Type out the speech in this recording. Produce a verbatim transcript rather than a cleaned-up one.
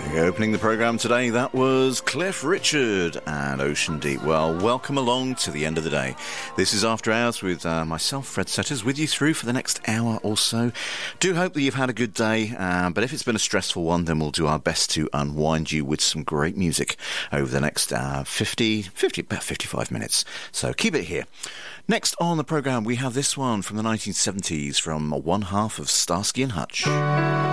Opening the programme today, that was Cliff Richard and Ocean Deep. Well, welcome along to the end of the day. This is After Hours with uh, myself, Fred Setters, with you through for the next hour or so. Do hope that you've had a good day, uh, but if it's been a stressful one, then we'll do our best to unwind you with some great music over the next uh, fifty, fifty, about fifty-five minutes. So keep it here. Next on the programme, we have this one from the nineteen seventies from one half of Starsky and Hutch.